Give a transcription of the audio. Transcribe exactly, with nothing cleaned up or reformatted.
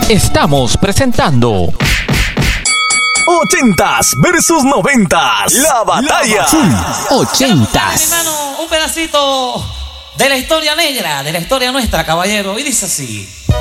Estamos presentando Ochentas versus noventas. La batalla. Ochentas. Hermano, un pedacito de la historia negra, de la historia nuestra, caballero. Y dice así.